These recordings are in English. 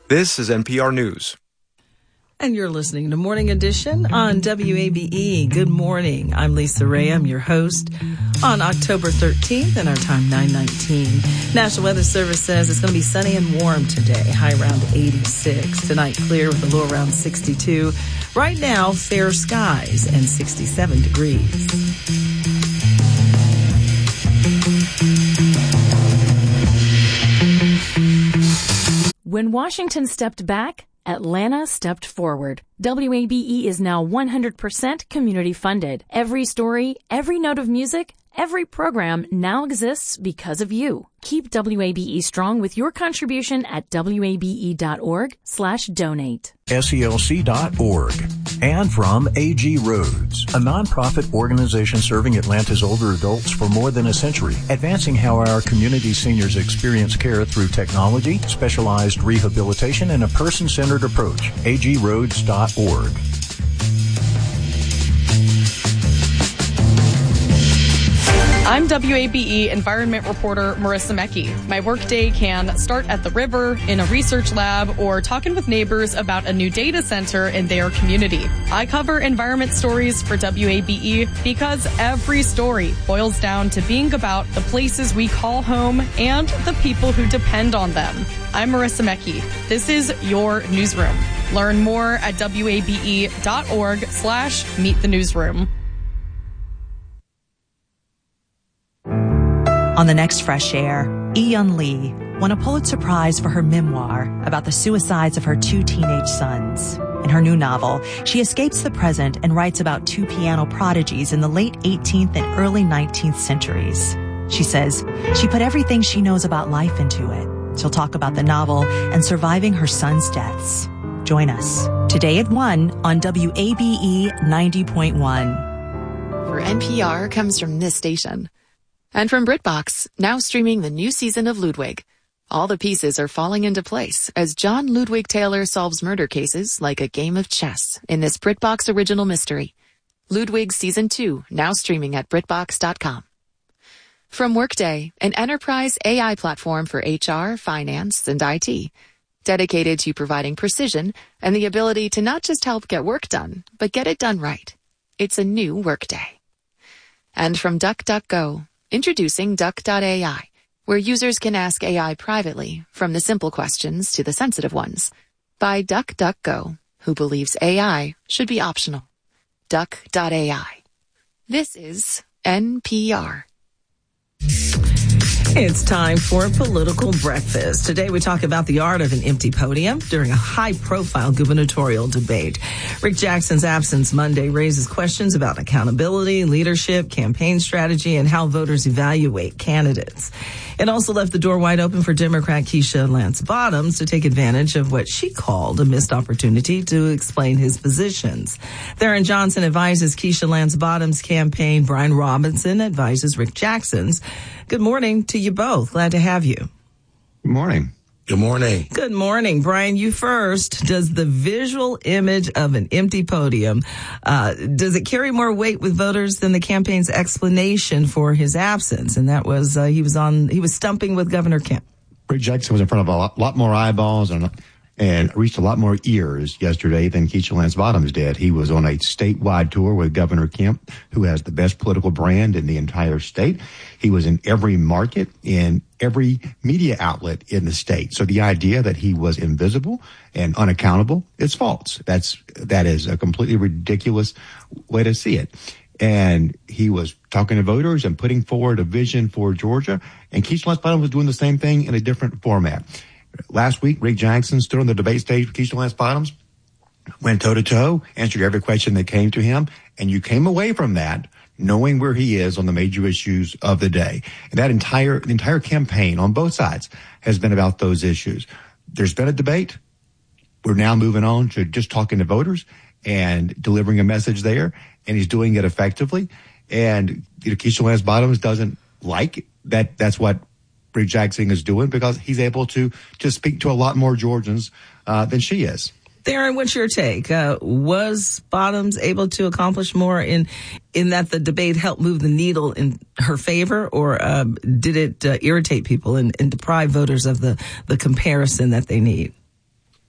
This is NPR News. And you're listening to Morning Edition on WABE. Good morning. I'm Lisa Ray. I'm your host on October 13th and our time 9:19. National Weather Service says it's going to be sunny and warm today. High around 86. Tonight clear with a low around 62. Right now, fair skies and 67 degrees. When Washington stepped back, Atlanta stepped forward. WABE is now 100% community funded. Every story, every note of music, every program now exists because of you. Keep WABE strong with your contribution at wabe.org/donate. SELC.org. And from AG Roads, a nonprofit organization serving Atlanta's older adults for more than a century, advancing how our community seniors experience care through technology, specialized rehabilitation, and a person-centered approach. agroads.org. I'm WABE environment reporter Marissa Mecki. My workday can start at the river, in a research lab, or talking with neighbors about a new data center in their community. I cover environment stories for WABE because every story boils down to being about the places we call home and the people who depend on them. I'm Marissa Mecki. This is your newsroom. Learn more at wabe.org/meetthenewsroom. On the next Fresh Air, Eun Lee won a Pulitzer Prize for her memoir about the suicides of her two teenage sons. In her new novel, she escapes the present and writes about two piano prodigies in the late 18th and early 19th centuries. She says she put everything she knows about life into it. She'll talk about the novel and surviving her sons' deaths. Join us today at 1 on WABE 90.1. For NPR comes from this station. And from BritBox, now streaming the new season of Ludwig. All the pieces are falling into place as John Ludwig Taylor solves murder cases like a game of chess in this BritBox original mystery. Ludwig Season 2, now streaming at BritBox.com. From Workday, an enterprise AI platform for HR, finance, and IT. Dedicated to providing precision and the ability to not just help get work done, but get it done right. It's a new Workday. And from DuckDuckGo, introducing Duck.ai, where users can ask AI privately, from the simple questions to the sensitive ones. By DuckDuckGo, who believes AI should be optional. Duck.ai. This is NPR. It's time for Political Breakfast. Today we talk about the art of an empty podium during a high-profile gubernatorial debate. Rick Jackson's absence Monday raises questions about accountability, leadership, campaign strategy, and how voters evaluate candidates. It also left the door wide open for Democrat Keisha Lance Bottoms to take advantage of what she called a missed opportunity to explain his positions. Theron Johnson advises Keisha Lance Bottoms' campaign. Brian Robinson advises Rick Jackson's. Good morning to you both. Glad to have you. Good morning. Good morning. Good morning. Brian, you first. Does the visual image of an empty podium, does it carry more weight with voters than the campaign's explanation for his absence? And that was, he was stumping with Governor Kemp. Rick Jackson was in front of a lot more eyeballs and reached a lot more ears yesterday than Keisha Lance Bottoms did. He was on a statewide tour with Governor Kemp, who has the best political brand in the entire state. He was in every market, in every media outlet in the state. So the idea that he was invisible and unaccountable is false. That is a completely ridiculous way to see it. And he was talking to voters and putting forward a vision for Georgia. And Keisha Lance Bottoms was doing the same thing in a different format. Last week, Rick Jackson stood on the debate stage with Keisha Lance Bottoms, went toe-to-toe, answered every question that came to him, and you came away from that knowing where he is on the major issues of the day. And that the entire campaign on both sides has been about those issues. There's been a debate. We're now moving on to just talking to voters and delivering a message there, and he's doing it effectively. And Keisha Lance Bottoms doesn't like that. That's what Rick Jackson is doing, because he's able to speak to a lot more Georgians than she is. Theron, what's your take? Was Bottoms able to accomplish more in that the debate helped move the needle in her favor, or did it irritate people and deprive voters of the comparison that they need?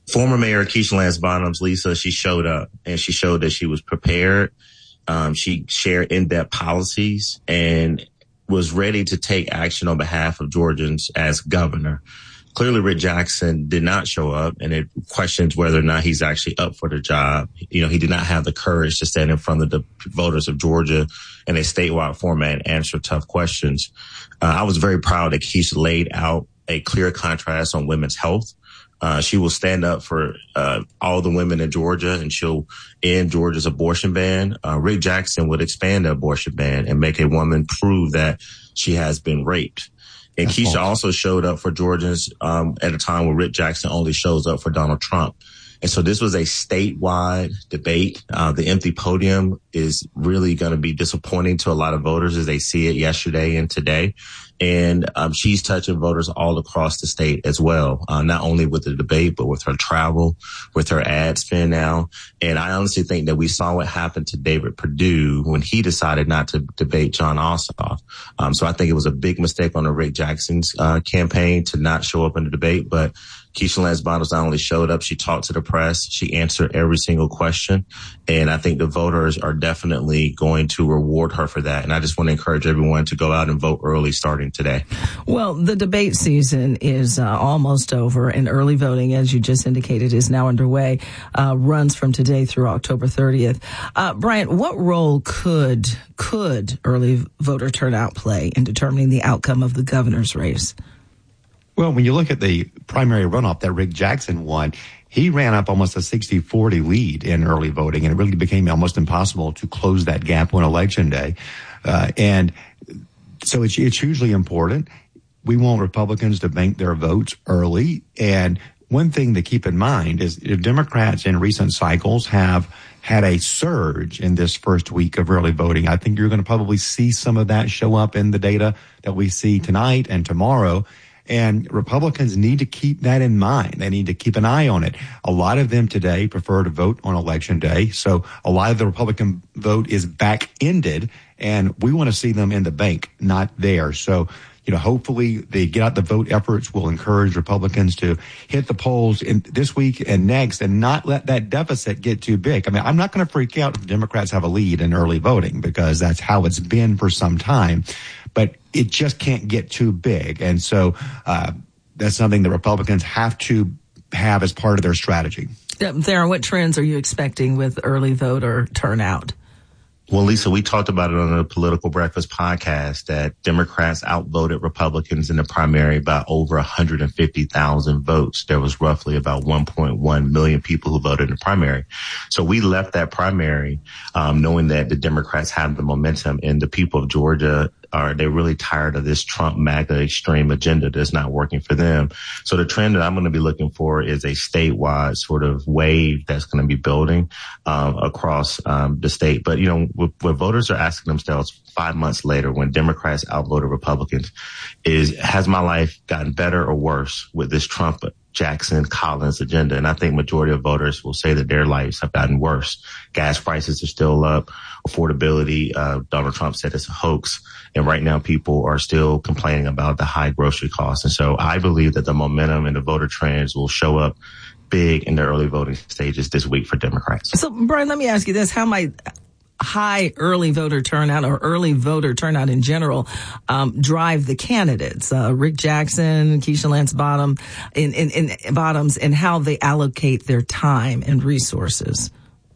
Former Mayor Keisha Lance Bottoms, Lisa, she showed up and she showed that she was prepared. She shared in-depth policies and was ready to take action on behalf of Georgians as governor. Clearly, Rick Jackson did not show up, and it questions whether or not he's actually up for the job. You know, he did not have the courage to stand in front of the voters of Georgia in a statewide format and answer tough questions. I was very proud that Keisha laid out a clear contrast on women's health. She will stand up for all the women in Georgia, and she'll end Georgia's abortion ban. Rick Jackson would expand the abortion ban and make a woman prove that she has been raped. And That's Keisha false. Also showed up for Georgians at a time when Rick Jackson only shows up for Donald Trump. And so this was a statewide debate. The empty podium is really going to be disappointing to a lot of voters as they see it yesterday and today. And she's touching voters all across the state as well, not only with the debate, but with her travel, with her ad spend now. And I honestly think that we saw what happened to David Perdue when he decided not to debate Jon Ossoff. So I think it was a big mistake on the Rick Jackson's campaign to not show up in the debate. But Keisha Lance Bottoms not only showed up, she talked to the press, she answered every single question. And I think the voters are definitely going to reward her for that. And I just want to encourage everyone to go out and vote early starting today. Well, the debate season is almost over, and early voting, as you just indicated, is now underway, runs from today through October 30th. Bryant, what role could early voter turnout play in determining the outcome of the governor's race? Well, when you look at the primary runoff that Rick Jackson won, he ran up almost a 60-40 lead in early voting, and it really became almost impossible to close that gap on Election Day. And so it's hugely important. We want Republicans to bank their votes early. And one thing to keep in mind is Democrats in recent cycles have had a surge in this first week of early voting. I think you're going to probably see some of that show up in the data that we see tonight and tomorrow. And Republicans need to keep that in mind. They need to keep an eye on it. A lot of them today prefer to vote on Election Day. So a lot of the Republican vote is back-ended, and we want to see them in the bank, not there. So, hopefully the get out the vote efforts will encourage Republicans to hit the polls in this week and next and not let that deficit get too big. I mean, I'm not going to freak out if the Democrats have a lead in early voting because that's how it's been for some time. But it just can't get too big. And so that's something that Republicans have to have as part of their strategy. Theron, what trends are you expecting with early voter turnout? Well, Lisa, we talked about it on the Political Breakfast podcast that Democrats outvoted Republicans in the primary by over 150,000 votes. There was roughly about 1.1 million people who voted in the primary. So we left that primary knowing that the Democrats have the momentum, and the people of Georgia they're really tired of this Trump MAGA extreme agenda that's not working for them. So the trend that I'm going to be looking for is a statewide sort of wave that's going to be building across the state. But, what voters are asking themselves 5 months later when Democrats outvoted Republicans is, has my life gotten better or worse with this Trump Jackson Collins agenda? And I think majority of voters will say that their lives have gotten worse. Gas prices are still up. Affordability, Donald Trump said it's a hoax. And right now people are still complaining about the high grocery costs. And so I believe that the momentum and the voter trends will show up big in the early voting stages this week for Democrats. So, Brian, let me ask you this. How might high early voter turnout or early voter turnout in general drive the candidates, Rick Jackson, Keisha Lance Bottoms, and how they allocate their time and resources?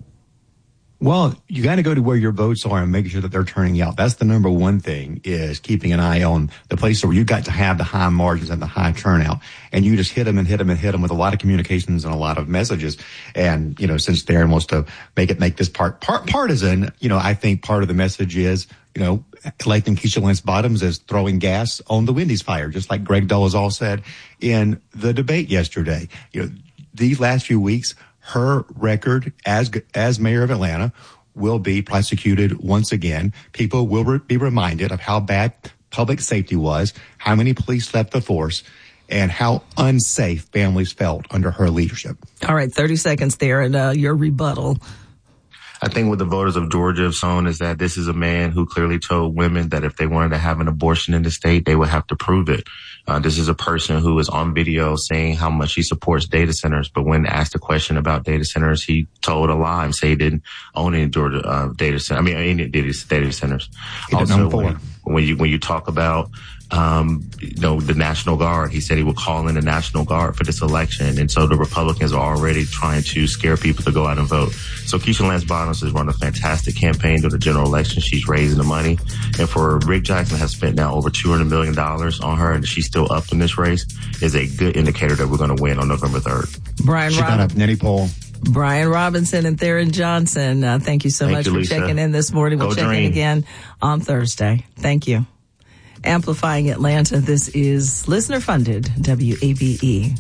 Well, you got to go to where your votes are and make sure that they're turning out. That's the number one thing, is keeping an eye on the places where you got to have the high margins and the high turnout. And you just hit them with a lot of communications and a lot of messages. And, since Theron wants to make this part partisan, I think part of the message is, electing Keisha Lance Bottoms is throwing gas on the Wendy's fire, just like Greg Dolezal said in the debate yesterday. These last few weeks, her record as mayor of Atlanta will be prosecuted once again. People will be reminded of how bad public safety was, how many police left the force, and how unsafe families felt under her leadership. All right, 30 seconds there, and your rebuttal. I think what the voters of Georgia have shown is that this is a man who clearly told women that if they wanted to have an abortion in the state, they would have to prove it. This is a person who is on video saying how much he supports data centers. But when asked a question about data centers, he told a lie and said he didn't own any Georgia data centers. Also, when you talk about the National Guard, he said he would call in the National Guard for this election. And so the Republicans are already trying to scare people to go out and vote. So Keisha Lance Bottoms has run a fantastic campaign to the general election. She's raising the money. And for Rick Jackson has spent now over $200 million on her, and she's still up in this race, is a good indicator that we're going to win on November 3rd. She got a Nettie poll. Brian Robinson and Theron Johnson, thank you so much for checking in this morning. We'll check in again on Thursday. Thank you. Amplifying Atlanta, this is listener-funded WABE.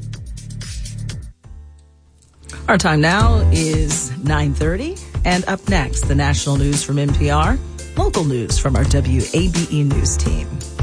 Our time now is 9:30, and up next, the national news from NPR, local news from our WABE news team.